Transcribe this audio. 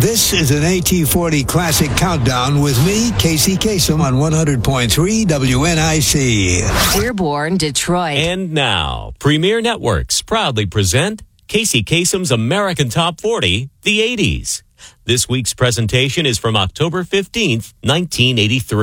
This is an AT40 Classic Countdown with me, Casey Kasem, on 100.3 WNIC. Dearborn, Detroit. And now, Premier Networks proudly present Casey Kasem's American Top 40, the 80s. This week's presentation is from October 15th, 1983.